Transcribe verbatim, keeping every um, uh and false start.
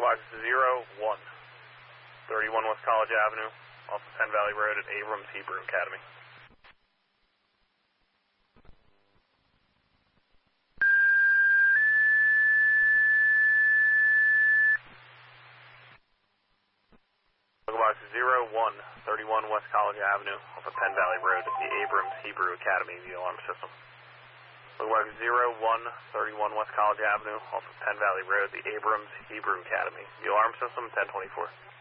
Box zero one, thirty-one West College Avenue, off of Penn Valley Road at Abrams Hebrew Academy. Local Box zero one, thirty-one West College Avenue, off of Penn Valley Road at the Abrams Hebrew Academy, the alarm system. Local Box zero one, thirty-one West College Avenue, off of Penn Valley Road, the Abrams Hebrew Academy, the alarm system, ten twenty-four.